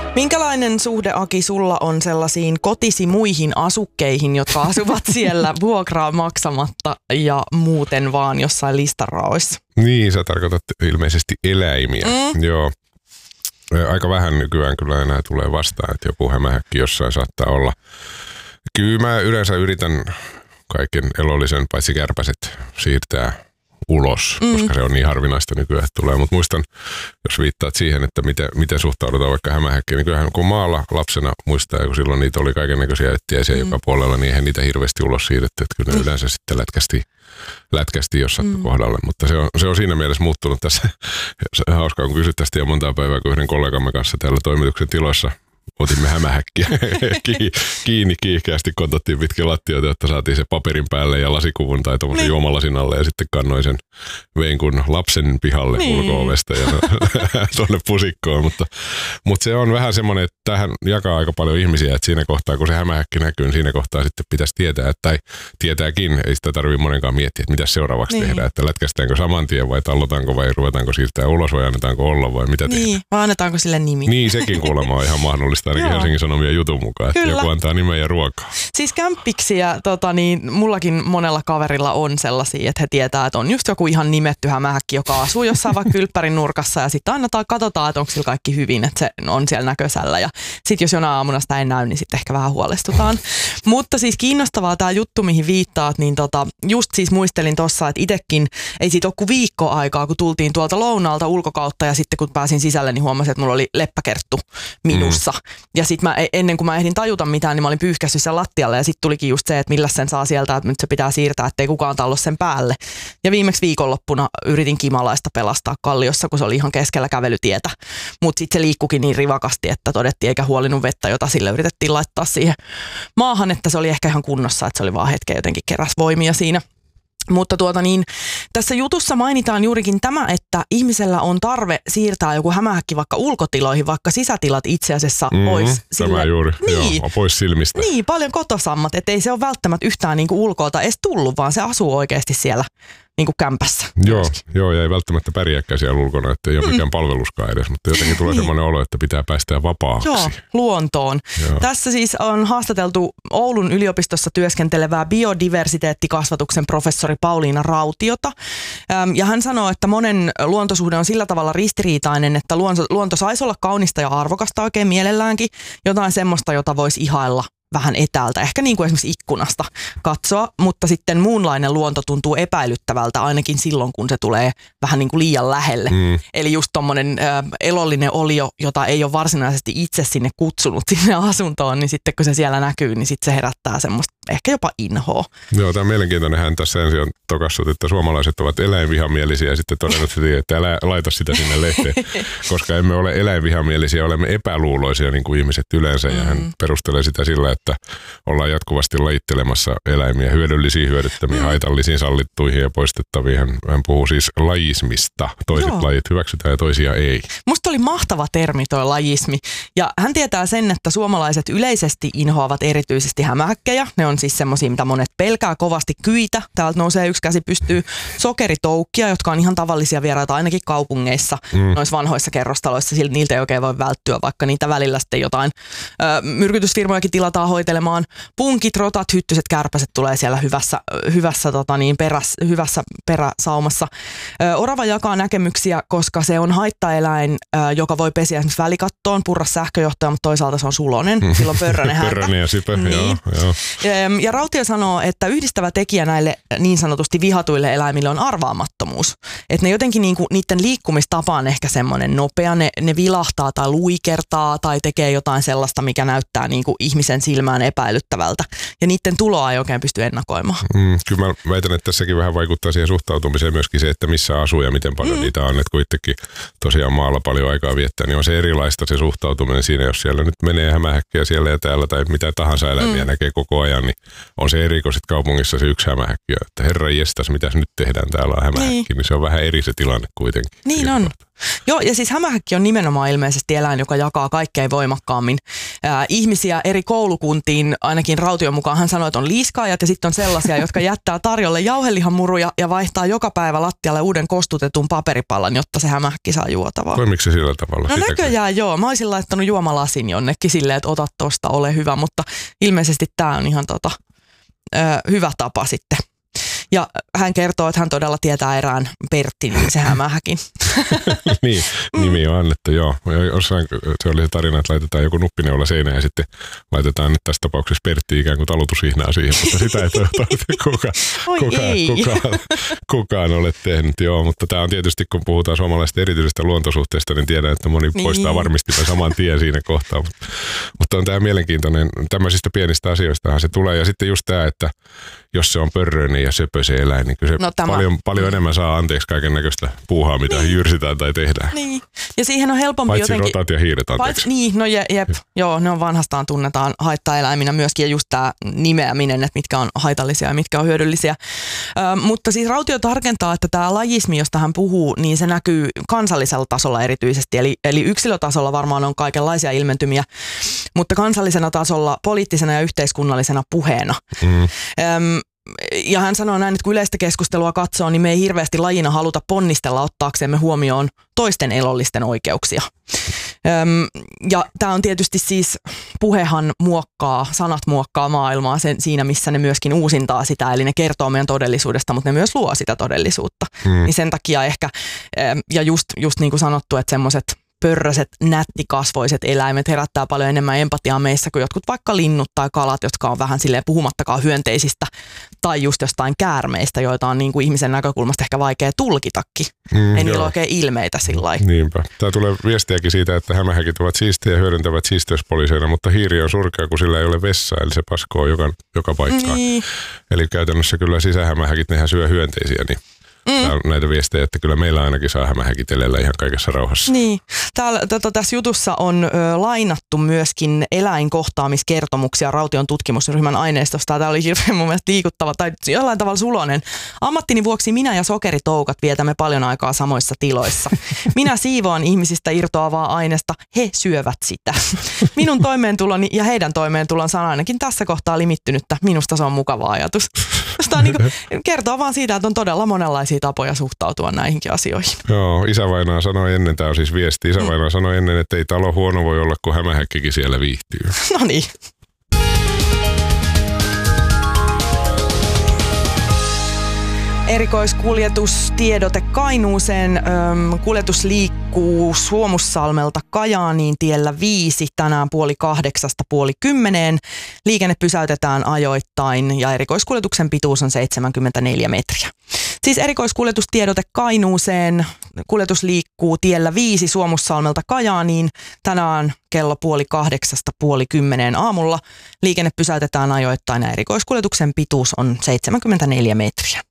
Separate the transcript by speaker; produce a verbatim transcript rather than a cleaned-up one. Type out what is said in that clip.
Speaker 1: Minkälainen suhde, Aki, sulla on sellaisiin kotisi muihin asukkeihin, jotka asuvat siellä vuokraa maksamatta ja muuten vaan jossain listaraoissa?
Speaker 2: Niin, sä tarkoitat ilmeisesti eläimiä. Mm. Joo. Aika vähän nykyään kyllä enää tulee vastaan, että joku hämähäkki jossain saattaa olla. Kyllä mä yleensä yritän kaiken elollisen, paitsi kärpäset, siirtää ulos, mm. koska se on niin harvinaista nykyään, että tulee. Mutta muistan, jos viittaat siihen, että miten, miten suhtaudutaan vaikka hämähäkkiin, niin kyllähän kun maalla lapsena muistaa, kun silloin niitä oli kaikennäköisiä ettiäisiä mm. joka puolella, niin eihän niitä hirveästi ulos siirretty, että kyllä ne yleensä sitten lätkästi, lätkästi jos sattui mm. kohdalle. Mutta se on, se on siinä mielessä muuttunut tässä. Hauskaa, kun kysyt tästä jo montaa päivää, kun yhden kollegamme kanssa täällä toimituksen tiloissa otimme hämähäkkiä kiinni kiihkeästi, kontottiin pitkin lattioita, jotta saatiin se paperin päälle ja lasikuvun tai tuommoisen niin. juomalasin alle ja sitten kannoin sen vein kun lapsen pihalle niin. ulko-ovesta ja tuonne pusikkoon. Mutta, mutta se on vähän semmoinen, että tähän jakaa aika paljon ihmisiä, että siinä kohtaa kun se hämähäkki näkyy, niin siinä kohtaa sitten pitäisi tietää, että, tai tietääkin, ei sitä tarvitse monenkaan miettiä, että mitä seuraavaksi niin. tehdään, että lätkästäänkö saman tien vai tallotaanko vai ruvetaanko siirtää ulos vai annetaanko olla vai mitä
Speaker 1: niin.
Speaker 2: tehdään.
Speaker 1: Vai annetaanko sille nimi?
Speaker 2: Niin, sekin kuulemma on ihan mahdollista. Ainakin Helsingin Sanomien jutun mukaan, että joku antaa nimen ja ruokaa.
Speaker 1: Siis kämppiksiä, tota, niin, mullakin monella kaverilla on sellaisia, että he tietää, että on just joku ihan nimetty hämähäkki, joka asuu jossain vaikka kylppärin nurkassa ja sitten aina katsotaan, että onko sillä kaikki hyvin, että se on siellä näköisellä ja sitten jos jonain aamuna sitä ei näy, niin sitten ehkä vähän huolestutaan. Mutta siis kiinnostavaa tämä juttu, mihin viittaat, niin tota, just siis muistelin tuossa, että itsekin ei siitä ole kuin viikko aikaa, kun tultiin tuolta lounaalta ulkokautta ja sitten kun pääsin sisälle, niin huomasin, että mulla oli leppäkerttu minussa. Mm. Ja sitten mä, ennen kuin mä ehdin tajuta mitään, niin mä olin pyyhkässyt sen lattialle ja sitten tulikin just se, että millä sen saa sieltä, että nyt se pitää siirtää, ettei kukaan tallo sen päälle. Ja viimeksi viikonloppuna yritin kimalaista pelastaa kalliossa, kun se oli ihan keskellä kävelytietä. Mutta sitten se liikkukin niin rivakasti, että todettiin eikä huolinut vettä, jota sille yritettiin laittaa siihen maahan, että se oli ehkä ihan kunnossa, että se oli vaan hetken jotenkin keräs voimia siinä. Mutta tuota niin, tässä jutussa mainitaan juurikin tämä, että ihmisellä on tarve siirtää joku hämähäkki vaikka ulkotiloihin, vaikka sisätilat itse asiassa mm-hmm, pois. Sille,
Speaker 2: tämä juuri,
Speaker 1: niin,
Speaker 2: joo, pois silmistä.
Speaker 1: Niin, paljon kotosammat, ettei se ole välttämättä yhtään niin kuin ulkoilta edes tullut, vaan se asuu oikeasti siellä niin kuin kämpässä.
Speaker 2: Joo, joo, ja ei välttämättä pärjääkään siellä ulkona, että ei ole mikään mm. palveluskaan edes, mutta jotenkin tulee niin. semmoinen olo, että pitää päästää vapaaksi.
Speaker 1: Joo, luontoon. Joo. Tässä siis on haastateltu Oulun yliopistossa työskentelevää biodiversiteettikasvatuksen professori Pauliina Rautiota. Ja hän sanoo, että monen luontosuhde on sillä tavalla ristiriitainen, että luonto, luonto saisi olla kaunista ja arvokasta oikein mielelläänkin. Jotain semmoista, jota voisi ihailla vähän etäältä, ehkä niin kuin esimerkiksi ikkunasta katsoa, mutta sitten muunlainen luonto tuntuu epäilyttävältä ainakin silloin, kun se tulee vähän niin kuin liian lähelle. Mm. Eli just tommonen ä, elollinen olio, jota ei ole varsinaisesti itse sinne kutsunut sinne asuntoon, niin sitten kun se siellä näkyy, niin sitten se herättää semmoista ehkä jopa inhoa.
Speaker 2: Joo, tämä on mielenkiintoinen. Hän tässä ensin on tokassut, että suomalaiset ovat eläinvihamielisiä ja sitten todennut, että älä laita sitä sinne lehteen, koska emme ole eläinvihamielisiä, olemme epäluuloisia niin kuin ihmiset yleensä ja hän mm. perustelee sitä sillä, että ollaan jatkuvasti lajittelemassa eläimiä hyödyllisiin, hyödyttämiin, mm. haitallisiin, sallittuihin ja poistettaviin. Hän, hän puhuu siis lajismista. Toiset Joo. lajit hyväksytään ja toisia ei. Musta
Speaker 1: oli mahtava termi toi lajismi. Ja hän tietää sen, että suomalaiset yleisesti inhoavat erityisesti hämähäkkejä. Ne on siis semmosia, mitä monet pelkää kovasti. Kyitä, täältä nousee yksi käsi pystyy, sokeritoukkia, jotka on ihan tavallisia vieraita ainakin kaupungeissa, mm. noissa vanhoissa kerrostaloissa. Niiltä ei oikein voi välttyä, vaikka niitä välillä sitten jotain ö, myrkytysfirmojakin tilataan hoitelemaan. Punkit, rotat, hyttyset, kärpäset tulee siellä hyvässä, hyvässä, tota niin, peräs, hyvässä peräsaumassa. Ö, orava jakaa näkemyksiä, koska se on haittaeläin, ö, joka voi pesiä esimerkiksi välikattoon, purra sähköjohtoja, mutta toisaalta se on sulonen. Silloin pörrönen häntä.
Speaker 2: Pörrönen ja sipö, niin. joo, joo.
Speaker 1: Ja Rautio sanoo, että yhdistävä tekijä näille niin sanotusti vihatuille eläimille on arvaamattomuus. Että ne jotenkin niinku, niiden liikkumistapa on ehkä semmoinen nopea, ne, ne vilahtaa tai luikertaa tai tekee jotain sellaista, mikä näyttää niinku ihmisen silmään epäilyttävältä. Ja niiden tuloa ei oikein pysty ennakoimaan.
Speaker 2: Mm, kyllä mä väitän, että tässäkin vähän vaikuttaa siihen suhtautumiseen myöskin se, että missä asuu ja miten paljon mm. niitä on. Että kun itsekin tosiaan maalla paljon aikaa viettää, niin on se erilaista se suhtautuminen siinä, jos siellä nyt menee hämähäkkiä siellä ja täällä tai mitä tahansa eläimiä mm. näkee koko ajan, niin on se eri, kun sit kaupungissa se yksi hämähäkki, että herra jestas, mitäs nyt tehdään, täällä on hämähäkki, niin, niin se on vähän eri se tilanne kuitenkin.
Speaker 1: Niin on. Joo, ja siis hämähäkki on nimenomaan ilmeisesti eläin, joka jakaa kaikkein voimakkaammin ää, ihmisiä eri koulukuntiin, ainakin Raution mukaan hän sanoi, että on liiskaajat ja sitten on sellaisia, jotka jättää tarjolle jauhelihamuruja ja vaihtaa joka päivä lattialle uuden kostutetun paperipallan, jotta se hämähäkki saa juotavaa.
Speaker 2: Toimiko se sillä tavalla?
Speaker 1: No
Speaker 2: Sitäkö?
Speaker 1: näköjään joo. Mä olisin laittanut juomalasin jonnekin silleen, että ota tosta, ole hyvä, mutta ilmeisesti tää on ihan tota, ö, hyvä tapa sitten. Ja hän kertoo, että hän todella tietää erään Pertti, niin se hämähäkin.
Speaker 2: Niin, nimi on annettu, joo. Jossain se oli se tarina, että laitetaan joku nuppineula seinään ja sitten laitetaan nyt tässä tapauksessa Pertti ikään kuin talutushihnaa siihen, mutta sitä ei toivottavasti kuka, kuka, kukaan, kukaan ole tehnyt. Joo, mutta tämä on tietysti, kun puhutaan suomalaisesta erityisestä luontosuhteesta, niin tiedän, että moni niin. poistaa varmasti saman tien siinä kohtaa. Mutta, mutta on tämä mielenkiintoinen, tämmöisistä pienistä asioistahan se tulee. Ja sitten just tämä, että jos se on pörröinen ja söpö se eläin, niin kyllä se no, paljon, paljon enemmän saa anteeksi kaiken näköistä puuhaa, mitä niin. jyrsitään tai tehdään.
Speaker 1: Niin. Ja siihen on helpompi
Speaker 2: paitsi
Speaker 1: jotenkin...
Speaker 2: Paitsi rotat ja hiiret, anteeksi.
Speaker 1: Paitsi, niin, no je, jep. Joo, ne on vanhastaan tunnetaan haittaeläiminä myöskin ja just tämä nimeäminen, että mitkä on haitallisia ja mitkä on hyödyllisiä. Ö, mutta siis Rautio tarkentaa, että tämä lajismi, josta hän puhuu, niin se näkyy kansallisella tasolla erityisesti. Eli, eli yksilötasolla varmaan on kaikenlaisia ilmentymiä, mutta kansallisena tasolla poliittisena ja yhteiskunnallisena puheena. Mm. Öm, Ja hän sanoo näin, että kun yleistä keskustelua katsoo, niin me ei hirveästi lajina haluta ponnistella ottaaksemme huomioon toisten elollisten oikeuksia. Öm, ja tämä on tietysti siis, puhehan muokkaa, sanat muokkaa maailmaa sen, siinä, missä ne myöskin uusintaa sitä, eli ne kertoo meidän todellisuudesta, mutta ne myös luo sitä todellisuutta. Mm. Niin sen takia ehkä, ja just, just niin kuin sanottu, että semmoiset pörröiset, nättikasvoiset eläimet herättää paljon enemmän empatiaa meissä kuin jotkut vaikka linnut tai kalat, jotka on vähän silleen puhumattakaan hyönteisistä tai just jostain käärmeistä, joita on niin kuin ihmisen näkökulmasta ehkä vaikea tulkitakin. Mm, ei niillä oikein ilmeitä sillä lailla.
Speaker 2: Niinpä. Tää tulee viestiäkin siitä, että hämähäkit ovat siistejä ja hyödyntävät siisteyspoliiseina, mutta hiiri on surkea, kun sillä ei ole vessaa, eli se paskoo joka, joka paikkaan. Niin. Eli käytännössä kyllä sisähämähäkit, nehän syö hyönteisiä, niin Mm. näitä viestejä, että kyllä meillä ainakin saa hämähäkitellä ihan kaikessa rauhassa.
Speaker 1: Niin. Täällä, tota, tässä jutussa on ö, lainattu myöskin eläinkohtaamiskertomuksia Raution tutkimusryhmän aineistosta. Tämä oli hirveän mun mielestä liikuttava tai jollain tavalla sulonen. Ammattini vuoksi minä ja sokeritoukat vietämme paljon aikaa samoissa tiloissa. Minä siivoan ihmisistä irtoavaa aineesta, he syövät sitä. Minun toimeentuloni ja heidän toimeentulonsa on ainakin tässä kohtaa limittynyttä. Minusta se on mukava ajatus. Tämä niin kuin, kertoo vaan siitä, että on todella monenlaisia tapoja suhtautua näihinkin asioihin.
Speaker 2: Joo, isävainaa sanoi ennen, tämä on siis viesti, isävainaa mm. sanoi ennen, että ei talo huono voi olla, kun hämähäkkikin siellä viihtyy.
Speaker 1: No niin. Erikoiskuljetustiedote Kainuuseen. Kuljetus liikkuu Suomussalmelta Kajaaniin tiellä viisi tänään puoli kahdeksasta puoli kymmeneen. Liikenne pysäytetään ajoittain ja erikoiskuljetuksen pituus on seitsemänkymmentäneljä metriä. Siis erikoiskuljetustiedote Kainuuseen. Kuljetus liikkuu tiellä viisi Suomussalmelta Kajaaniin tänään kello puoli kahdeksasta puoli kymmeneen aamulla. Liikenne pysäytetään ajoittain ja erikoiskuljetuksen pituus on seitsemänkymmentäneljä metriä.